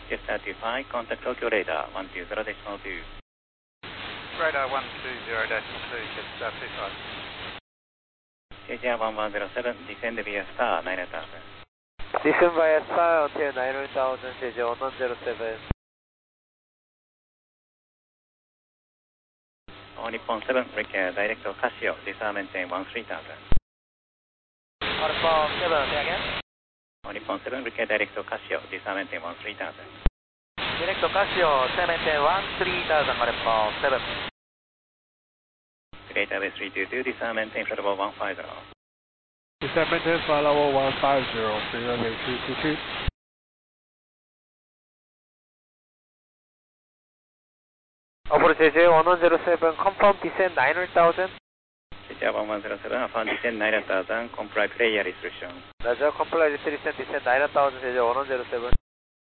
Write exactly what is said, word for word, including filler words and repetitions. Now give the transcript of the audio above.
Jet thirty-five, contact Tokyo radar one two zero decimal two. Radar one two zero decimal two, Jet thirty-five. J J R one one zero seven, descend via star nine thousand. Descend via star until nine thousand, J J one one zero seven. All Nippon seven, require direct Casio, descend maintain one three thousand. All Nippon seven, say again. All Nippon seven, require direct Casio, descend maintain one three thousand. Direct Casio, maintain one three thousand, All Nippon seven. Great Airways three two two, descend maintain flight level one five zero. Descend maintain flight level one five zero, Great Airways three two two. Over J J one one zero seven, confirm descend nine thousand. J J R one one zero seven, affirm descend nine thousand, comply player restriction. Roger, comply restriction, descend nine thousand, J J one one zero seven.